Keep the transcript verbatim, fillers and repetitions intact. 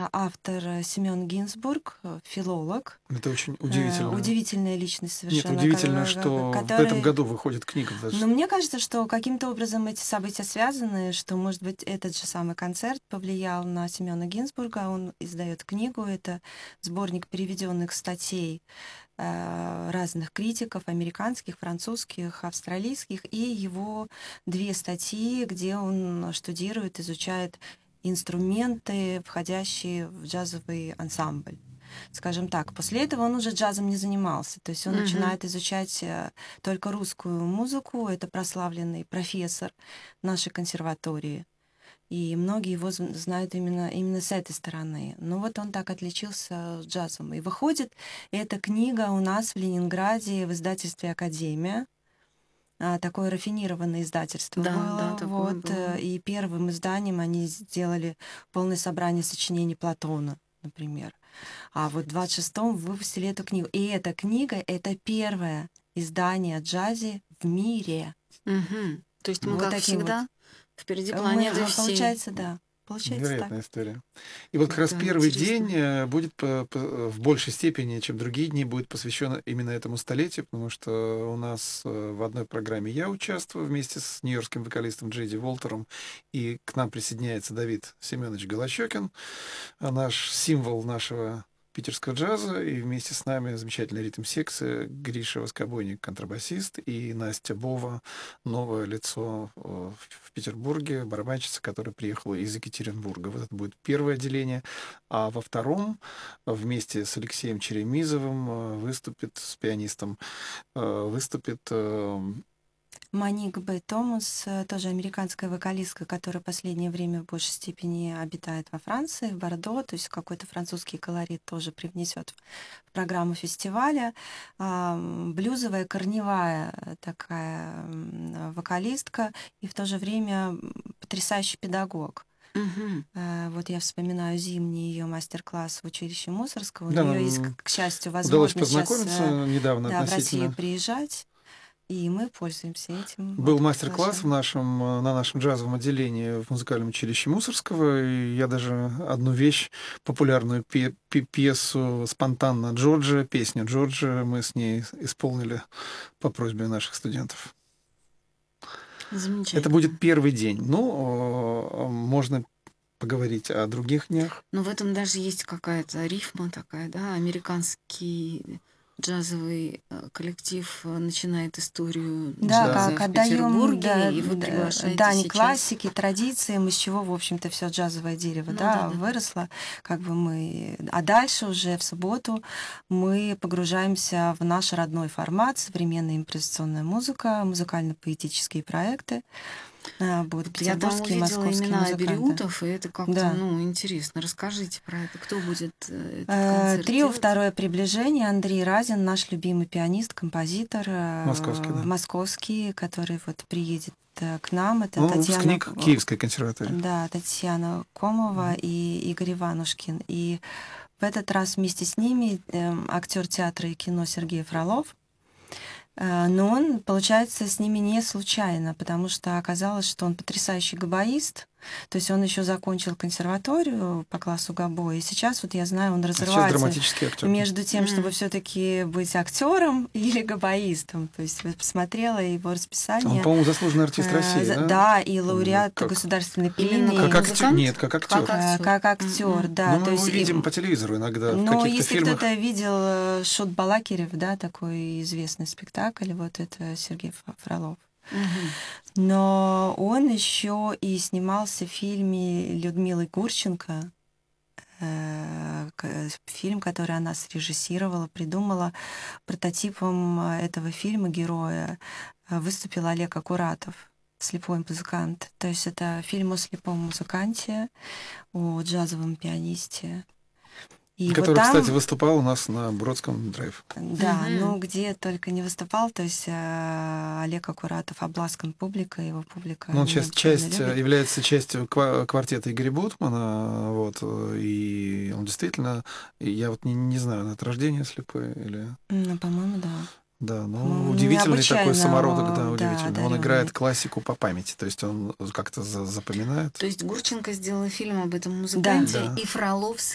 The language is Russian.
а, автор Семен Гинзбург, э, филолог. Это очень Э, удивительно. удивительная личность Нет, совершенно, удивительно, ко- что в этом который... году выходит книга даже. Но мне кажется, что каким-то образом эти события связаны, что, может быть, этот же самый концерт повлиял на Семена Гинзбурга. Он издает книгу, это сборник переведенных статей э, разных критиков, американских, французских, австралийских, и его две статьи, где он штудирует, изучает инструменты, входящие в джазовый ансамбль. Скажем так, после этого он уже джазом не занимался. То есть он Мгм. начинает изучать э, только русскую музыку. Это прославленный профессор нашей консерватории. И многие его з- знают именно, именно с этой стороны. Но вот он так отличился с джазом. И выходит эта книга у нас в Ленинграде в издательстве «Академия». А, Такое рафинированное издательство Да, было. да, такое Вот, было. э, и первым изданием они сделали полное собрание сочинений Платона, например. А вот в двадцать шестом выпустили эту книгу. И эта книга — это первое издание о джазе в мире. Мгм. То есть мы, Вот как таким вот. всегда, впереди Мы, планеты а, всей. получается, да. Получается так. Невероятная история. И вот как раз Да, первый интересно. день э, будет по- по- в большей степени, чем другие дни, будет посвящен именно этому столетию, потому что у нас э, в одной программе я участвую вместе с нью-йоркским вокалистом Джейди Волтером, и к нам присоединяется Давид Семенович Голощекин, а наш символ нашего питерского джаза, и вместе с нами замечательная ритм-секция Гриша Воскобойник, контрабасист, и Настя Бова, новое лицо э, в в Петербурге, барабанщица, которая приехала из Екатеринбурга. Вот это будет первое отделение. А во втором э, вместе с Алексеем Черемизовым э, выступит, с пианистом, э, выступит э, Моник Б. Томас, э, тоже американская вокалистка, которая в последнее время в большей степени обитает во Франции, в Бордо, то есть какой-то французский колорит тоже привнесет в программу фестиваля. А, м, Блюзовая, корневая э, такая м, вокалистка и в то же время м, потрясающий педагог. Мгм. Э, Вот я вспоминаю зимний ее мастер-класс в училище Мусорского. У да, нее есть, к нам к счастью, удалось возможность сейчас познакомиться недавно да, в Россию относительно. приезжать, и мы пользуемся этим. Был Вот, мастер-класс в приглашаем. нашем, э, на нашем джазовом отделении в музыкальном училище Мусорского, и я даже одну вещь, популярную пе- пе- пьесу «Спонтанно Джорджа», песню Джорджа, мы с ней исполнили по просьбе наших студентов. Это будет Замечательно. первый день. Ну, э, можно поговорить о других днях. Но в этом даже есть какая-то рифма такая, да, американский джазовый э, коллектив э, начинает историю Да, Да. джаза как в отдаем Петербурге, да, и вы да, приглашаете дань сейчас. классике, традициям, из чего, в общем-то, все джазовое дерево, Ну да, да, да, да. выросло, как бы мы. А дальше уже в субботу мы погружаемся в наш родной формат: современная импровизационная музыка, музыкально-поэтические проекты. А, Будут Вот я там петербургские и увидела московские имена музыканты. абериутов, и это как-то, Да. ну, интересно. Расскажите про это. Кто будет э, этот Э, концерт Трио делать? «Второе приближение». Андрей Разин, наш любимый пианист, композитор э, Московский, да. московский, который вот приедет э, к нам. Это Ну, Татьяна, выпускник э, Киевской консерватории. да, Татьяна Комова Мгм. и Игорь Иванушкин. И в этот раз вместе с ними эм, актер театра и кино Сергей Фролов. Э, Но он, получается, с ними не случайно, потому что оказалось, что он потрясающий габоист. То есть он еще закончил консерваторию по классу гобо, и сейчас, вот я знаю, он А сейчас разрывается драматический актер. между тем, чтобы М. все-таки быть актером или габоистом. То есть я посмотрела его Он, расписание. по-моему, заслуженный артист Э, России, за- да? Да, и Или лауреат как? государственной Именно премии. как Как актер? музыкант? Нет, как актер. Как Э, актер. Как актер, М-м. да. Но мы То его есть, видим и- по телевизору иногда в но каких-то если фильмах. кто-то видел э, Шут Балакирев, да, такой известный спектакль, вот это Сергей Ф- Фролов. Мгм. Но он еще и снимался в фильме Людмилы Гурченко, э, к- фильм, который она срежиссировала, придумала. Прототипом э, этого фильма героя э, выступил Олег Акуратов, слепой музыкант. То есть это фильм о слепом музыканте, о джазовом пианисте. И вот Который, кстати, там, выступал у нас на Бродском драйв. да, Мгм. ну где только не выступал, то есть э, Олег Акуратов обласкан публикой, его публика Ну, он сейчас необычайно часть, любит. э, является частью ква- квартета Игоря Бутмана, вот, э, и он действительно, и я вот не, не знаю, он от рождения слепой или... Ну, по-моему, да. Да, ну, По-моему, удивительный такой необычайно, самородок, да, да, удивительный. Он одаренный. играет классику по памяти, то есть он как-то за- запоминает. То есть Гурченко сделала фильм об этом Да. музыканте, Да. и Фролов